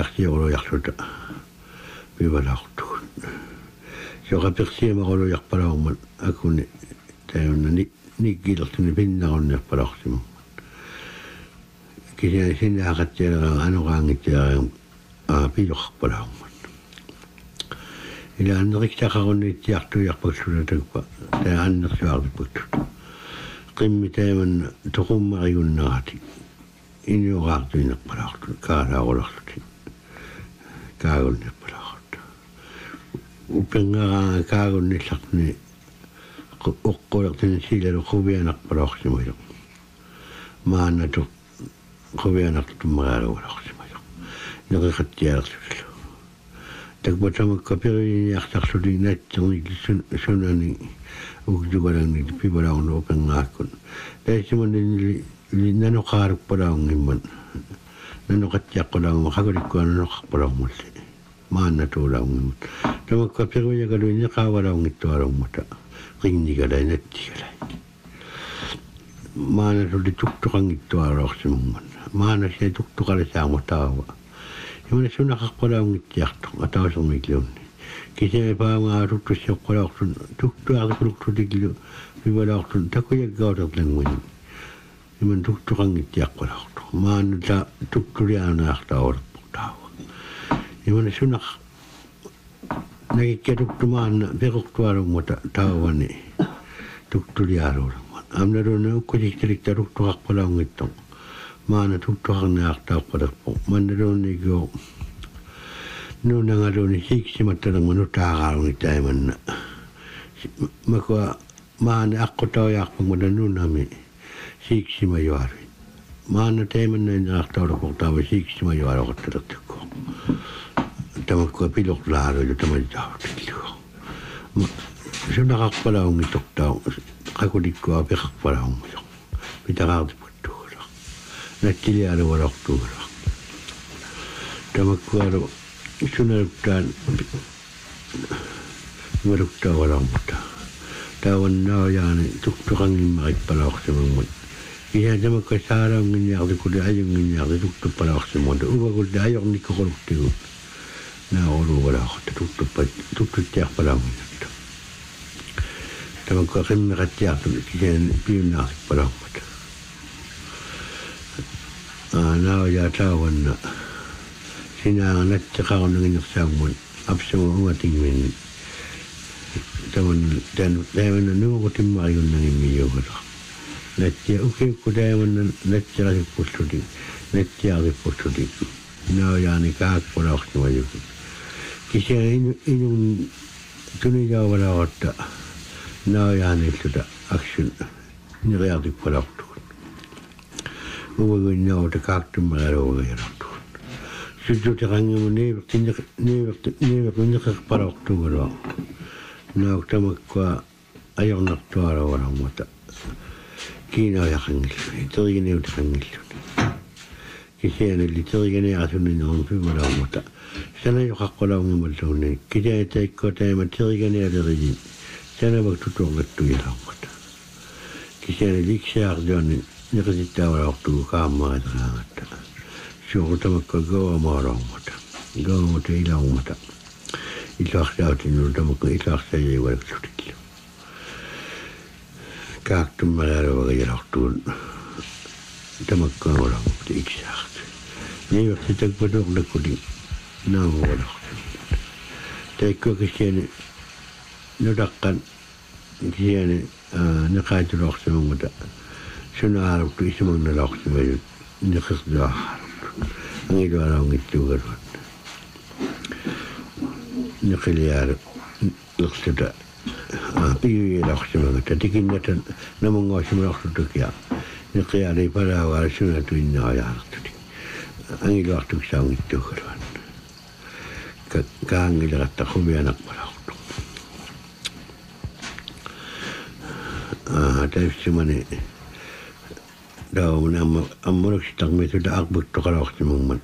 артиору ярлута пивалаартугут сиорапирсиамарулу ярпалаармат акуни таавна никкилертуни пиннарунниарпалаартиму кисиа синнаақаттиалераа анораангиттиариум пилоқарпалаармат ила аннериксақарунниитсиартуиарпаксулатакпа таа аннерсуарлиппуттут qimmi taeman toqummarigunnarati inuqaartuinerpalaartu kaalaarularluti kaagunnirpalaartu upengaraa kaagunnillartuni oqqulertini silalu quvianarpalaarsimuyo maannatu quvianartummaraaluularsimuyo neqiqattialersulallu takpatamakka piriiniartarluli naatserniklissun sunani ukjugalanni pibalaarnu upengaakun taisimanni nanoqaaruppalaarngimman nanoqattiaqqulaarma qagulikkuana nanoqarpalaarmulli maannatuulaarngimman tamakka piriuyagaluinni qaavalaarngittualormata qinnigalai nattigalai maannatulli tuktuqangittualorsimumman maannassi tuktuqalisaarmutaava imana sunaqarpalaarngittiartu ataasermikliunni kisiä paangaa tuttussiaqqalaartun tuktuaartikuluktutiklu pibalaartun takuyaggauterlanguin iman tuktuqangittiaqqalaartu maannuta tuktuliaanaartaaorportaawa imana sunaq nakikkatuktumaanna peqortualormata taavani tuktuliaaluulamma amnaluna ukkutiktilikta tuktuqarpalaarngittor maana tuktuqarniaartaaqpalerpo mannalunnikio nunangaluni siksimattalangmanu taaqaalungitaimanna makua maana aqqutaujaarpagmata nunami siksimajuarui maana taimanna inartaulaportaava siksimajualoqattalertukko tamakkua piloqlaaluilu tamalitaavutiluko sunaqarpalaungittortau qakulikkua peqarpalaungmujo pitaqaartiputtuula nattilialuvalortuula tamakkualu sunaluktaan imaluktaavalarmuta taavannaajaani tuktuqangimmaqippalaorsimammat iha tamakka saalaunginniartikuli ajunginniarti tuktuppalaorsimmuta uvakulta ajornikkoqoluktigut naaqoluuvalaaqatta tuktuttiarpalaunginnatta tamakka qimmeqattiartu kisaan piunnaartippalaormata naajaa taavanna sinaa nattiqarunanginnersaammun apsamu ungatingmin tamanna nuuqutimmarigunnangimmijuugala nattia ukiukku taamanna nattiqasippulludi nattiarippulludi naajaani kaakpalaorsimajuku kisia inun tunijaavalaaqatta naajaanilluta aksun niriartippalaortugut uvaguinnaauta kaaktummaraaluugajarartu sujutiqangimu neevertinneqarpalaortugalua nauktamakua ajornartualaavalarmata kiinaujaqangilluni terigineutiqangilluni kisianilli teriganeaqasunninerunpimalaarmata sanajoqaqqulaungimalluunni kisianitaikko taima teriganealeriji sanavak tutuorlattuilaarmata kisianilli iksiaarluanni neqisittaavalaortugu kaammariteraangatta suutamakka goamaalaarmata goamata ilaarmata ilaarsautinnulu tamakka ilaarsaajaivalaksutiklu kaaktummalaaluagajalartuun tamakkaamalaarmata iksiaartu niivertitakpatuorlakkuli naamuvalartu taikkua kisiani nutaqqan kisiani neqaatulaorsimamata sunaaluktu isimagnalaorsimajut neqirluaarlu angilualaungittuugaluat neqiliaalu ersuta piyuilaorsimagata tikinnatan namungaasimalartutukia neqiaali palaavaala sunatuinnaajaalertuti angiluartuksaungittuugaluat kaangileratta quvianarpalaortu taifsimani daun ammunuksitaqmituta aqbuttoqalaorsimummat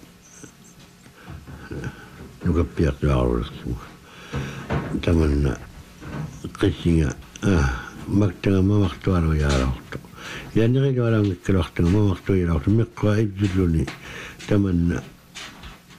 nukappiartuarullersimu tamanna qissinga maktanga mamartualujaalaortu yanerilualaangikkaluartanga mamartuilaortu meqqua ipsulluni tamanna